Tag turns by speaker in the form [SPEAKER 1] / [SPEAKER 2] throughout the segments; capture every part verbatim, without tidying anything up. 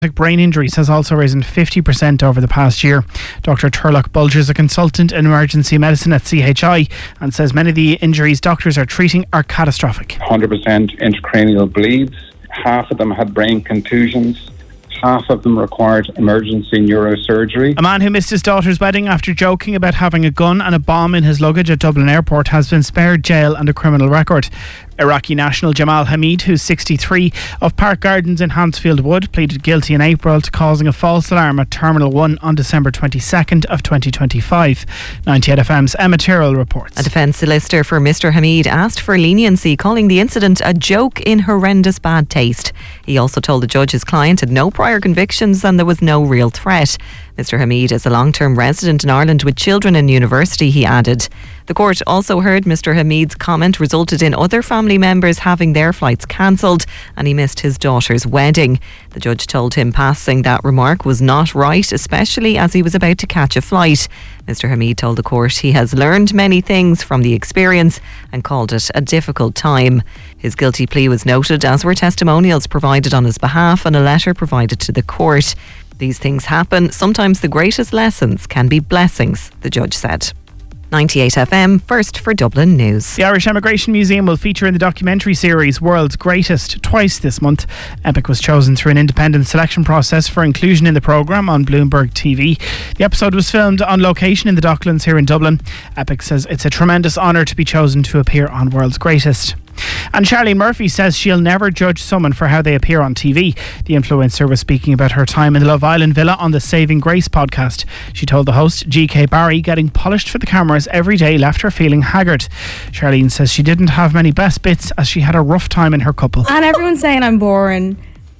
[SPEAKER 1] Brain injuries has also risen fifty percent over the past year. Doctor Turlock Bulger is a consultant in emergency medicine at C H I and says many of the injuries doctors are treating are catastrophic.
[SPEAKER 2] one hundred percent intracranial bleeds, half of them had brain contusions, half of them required emergency neurosurgery.
[SPEAKER 1] A man who missed his daughter's wedding after joking about having a gun and a bomb in his luggage at Dublin Airport has been spared jail and a criminal record. Iraqi national Jamal Hamid, who's sixty-three, of Park Gardens in Hansfield Wood, pleaded guilty in April to causing a false alarm at Terminal one on December twenty-second of twenty twenty-five. ninety-eight F M's Emma Tyrrell reports.
[SPEAKER 3] A defence solicitor for Mister Hamid asked for leniency, calling the incident a joke in horrendous bad taste. He also told the judge his client had no prior convictions and there was no real threat. Mister Hamid is a long-term resident in Ireland with children in university, he added. The court also heard Mister Hamid's comment resulted in other family members having their flights cancelled and he missed his daughter's wedding. The judge told him passing that remark was not right, especially as he was about to catch a flight. Mister Hamid told the court he has learned many things from the experience and called it a difficult time. His guilty plea was noted, as were testimonials provided on his behalf and a letter provided to the court. These things happen. Sometimes the greatest lessons can be blessings, the judge said. ninety-eight F M, first for Dublin News.
[SPEAKER 1] The Irish Emigration Museum will feature in the documentary series World's Greatest twice this month. Epic was chosen through an independent selection process for inclusion in the programme on Bloomberg T V. The episode was filmed on location in the Docklands here in Dublin. Epic says it's a tremendous honour to be chosen to appear on World's Greatest. And Charlene Murphy says she'll never judge someone for how they appear on T V. The influencer was speaking about her time in the Love Island villa on the Saving Grace podcast. She told the host, G K Barry, getting polished for the cameras every day left her feeling haggard. Charlene says she didn't have many best bits as she had a rough time in her couple.
[SPEAKER 4] And everyone's saying I'm boring,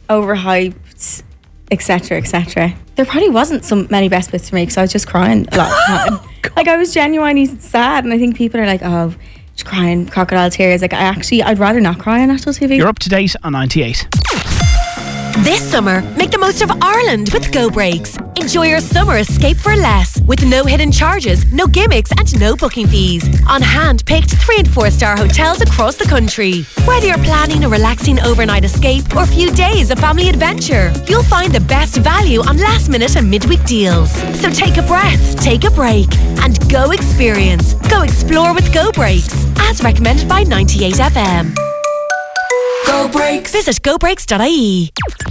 [SPEAKER 4] overhyped, etc, et cetera. There probably wasn't so many best bits for me because I was just crying a lot of the time. Like, I was genuinely sad, and I think people are like, oh, just crying crocodile tears. Like, I actually, I'd rather not cry on national T V.
[SPEAKER 1] You're up to date on ninety-eight.
[SPEAKER 5] This summer, make the most of Ireland with Go Breaks. Enjoy your summer escape for less, with no hidden charges, no gimmicks and no booking fees. On hand-picked three and four star hotels across the country. Whether you're planning a relaxing overnight escape or a few days of family adventure, you'll find the best value on last minute and midweek deals. So take a breath, take a break and go experience. Go explore with Go Breaks, as recommended by ninety-eight F M. Go Breaks. Visit go breaks dot I E.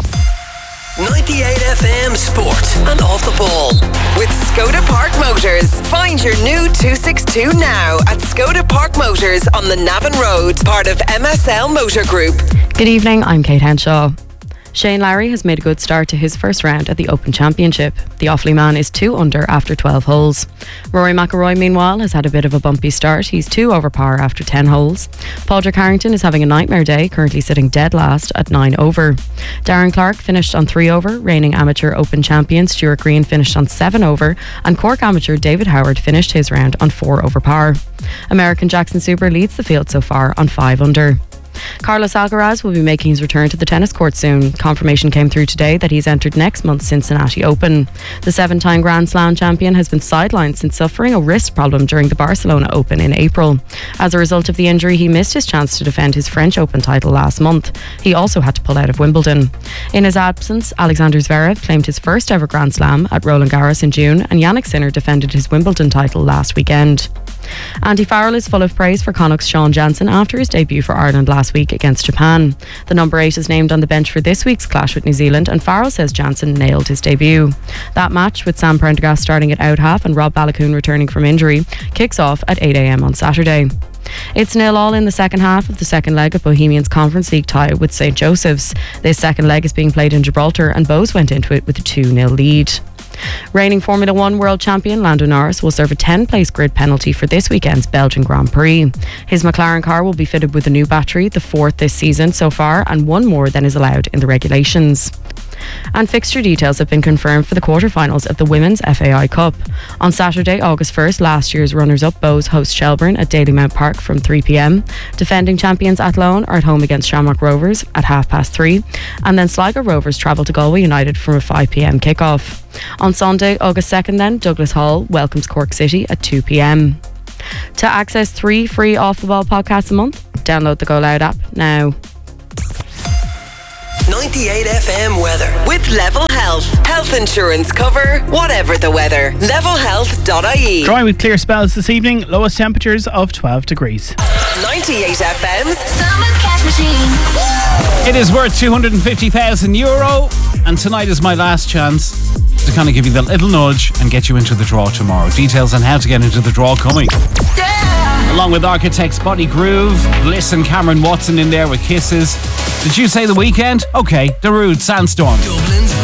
[SPEAKER 6] ninety-eight F M Sport and Off the Ball with Skoda Park Motors. Find your new two sixty-two now at Skoda Park Motors on the Navan Road, part of M S L Motor Group.
[SPEAKER 7] Good evening, I'm Kate Henshaw. Shane Lowry has made a good start to his first round at the Open Championship. The Offaly man is two under after twelve holes. Rory McIlroy, meanwhile, has had a bit of a bumpy start. He's two over par after ten holes. Padraig Harrington is having a nightmare day, currently sitting dead last at nine over. Darren Clarke finished on three over. Reigning amateur Open champion Stuart Green finished on seven over, and Cork amateur David Howard finished his round on four over par. American Jackson Super leads the field so far on five under. Carlos Alcaraz will be making his return to the tennis court soon. Confirmation came through today that he's entered next month's Cincinnati Open. The seven-time Grand Slam champion has been sidelined since suffering a wrist problem during the Barcelona Open in April. As a result of the injury, he missed his chance to defend his French Open title last month. He also had to pull out of Wimbledon. In his absence, Alexander Zverev claimed his first ever Grand Slam at Roland Garros in June, and Jannik Sinner defended his Wimbledon title last weekend. Andy Farrell is full of praise for Connacht's Sean Jansen after his debut for Ireland last week against Japan. The number eight is named on the bench for this week's clash with New Zealand, and Farrell says Jansen nailed his debut. That match, with Sam Prendergast starting at out half and Rob Balakoon returning from injury, kicks off at eight a m on Saturday. It's nil all in the second half of the second leg of Bohemians Conference League tie with Saint Joseph's. This second leg is being played in Gibraltar, and Bohs went into it with a two nil lead. Reigning Formula One world champion Lando Norris will serve a ten-place grid penalty for this weekend's Belgian Grand Prix. His McLaren car will be fitted with a new battery, the fourth this season so far, and one more than is allowed in the regulations. And fixture details have been confirmed for the quarterfinals of the Women's F A I Cup. On Saturday, August first, last year's runners-up Bohs host Shelbourne at Dalymount Park from three p m. Defending champions Athlone are at home against Shamrock Rovers at half past three, and then Sligo Rovers travel to Galway United from a five p m kickoff. On Sunday, August second then, Douglas Hall welcomes Cork City at two p m. To access three free Off the Ball podcasts a month, download the Go Loud app now.
[SPEAKER 6] ninety-eight F M weather. With Level Health. Health insurance cover, whatever the weather. level health dot I E.
[SPEAKER 1] Dry with clear spells this evening. Lowest temperatures of twelve degrees.
[SPEAKER 6] ninety-eight F M's
[SPEAKER 8] Summer Cash Machine.
[SPEAKER 9] It is worth two hundred fifty thousand euro, and tonight is my last chance to kind of give you the little nudge and get you into the draw tomorrow. Details on how to get into the draw coming.
[SPEAKER 8] Yeah.
[SPEAKER 9] Along with Architects Body Groove, Bliss and Cameron Watson in there with Kisses. Did you say The Weekend? Okay, Darude, Sandstorm.